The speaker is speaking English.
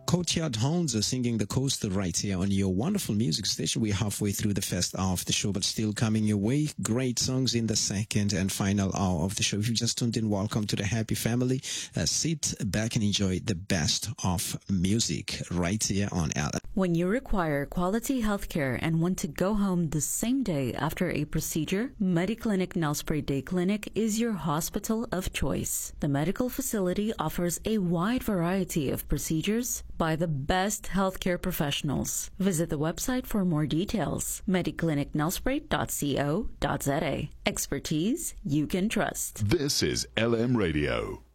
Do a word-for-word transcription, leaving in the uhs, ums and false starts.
Courtyard Hounds are singing The Coast right here on your wonderful music station. We're halfway through the first hour of the show, but still coming your way. Great songs in the second and final hour of the show. If you just tuned in, welcome to the happy family. Uh, sit back and enjoy the best of music right here on L. When you require quality health care and want to go home the same day after a procedure, Mediclinic Nelspruit Day Clinic is your hospital of choice. The medical facility offers a wide variety of procedures by the best healthcare professionals. Visit the website for more details, mediclinic nelspruit dot co dot za. Expertise you can trust. This is L M Radio.